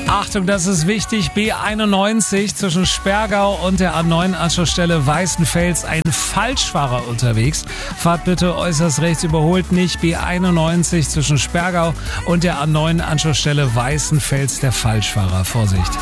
Achtung, das ist wichtig. B91 zwischen Sperrgau und der A9 Anschlussstelle Weißenfels. Ein Falschfahrer unterwegs. Fahrt bitte äußerst rechts, überholt nicht. B91 zwischen Sperrgau und der A9 Anschlussstelle Weißenfels. Der Falschfahrer. Vorsicht.